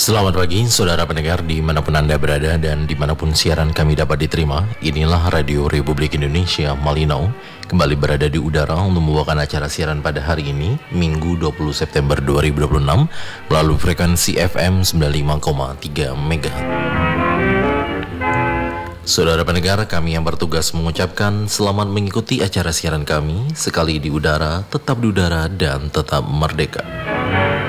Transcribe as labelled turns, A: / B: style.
A: Selamat pagi saudara pendengar dimanapun Anda berada dan dimanapun siaran kami dapat diterima. Inilah Radio Republik Indonesia Malinau kembali berada di udara untuk membawakan acara siaran pada hari ini Minggu 20 September 2026 melalui frekuensi FM 95,3 MHz. Saudara pendengar, kami yang bertugas mengucapkan selamat mengikuti acara siaran kami. Sekali di udara, tetap di udara dan tetap merdeka.